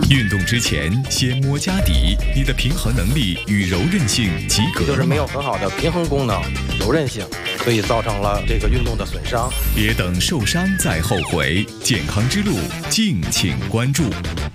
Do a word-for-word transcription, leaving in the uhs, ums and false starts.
运动之前先摸家底，你的平衡能力与柔韧性及格了吗？ 就是没有很好的平衡功能、柔韧性，所以造成了这个运动的损伤。 别等受伤再后悔，健康之路敬请关注。